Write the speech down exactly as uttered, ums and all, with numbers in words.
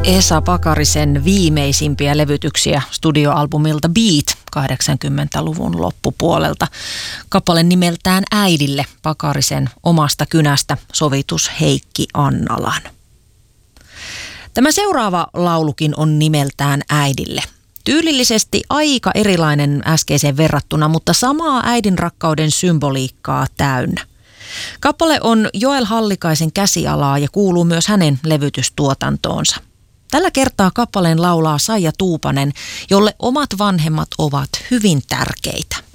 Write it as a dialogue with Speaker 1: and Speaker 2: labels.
Speaker 1: Esa Pakarisen viimeisimpiä levytyksiä studioalbumilta Beat kahdeksankymmentäluvun loppupuolelta. Kappale nimeltään Äidille, Pakarisen omasta kynästä sovitus Heikki Annalan. Tämä seuraava laulukin on nimeltään Äidille. Tyylillisesti aika erilainen äskeiseen verrattuna, mutta samaa äidin rakkauden symboliikkaa täynnä. Kappale on Joel Hallikaisen käsialaa ja kuuluu myös hänen levytystuotantoonsa. Tällä kertaa kappaleen laulaa Saija Tuupanen, jolle omat vanhemmat ovat hyvin tärkeitä.